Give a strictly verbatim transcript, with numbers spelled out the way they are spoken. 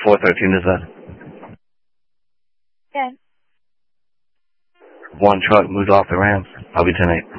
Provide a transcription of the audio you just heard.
four thirteen is that? Yeah. One truck moved off the ramp. I'll be ten eight.